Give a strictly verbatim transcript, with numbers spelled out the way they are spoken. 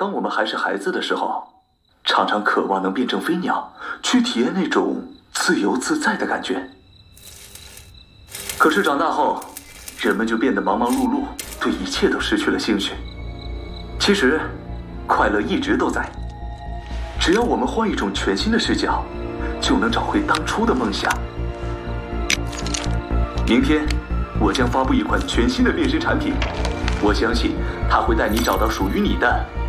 当我们还是孩子的时候，常常渴望能变成飞鸟，去体验那种自由自在的感觉。可是长大后，人们就变得忙忙碌碌，对一切都失去了兴趣。其实，快乐一直都在，只要我们换一种全新的视角，就能找回当初的梦想。明天，我将发布一款全新的变身产品，我相信它会带你找到属于你的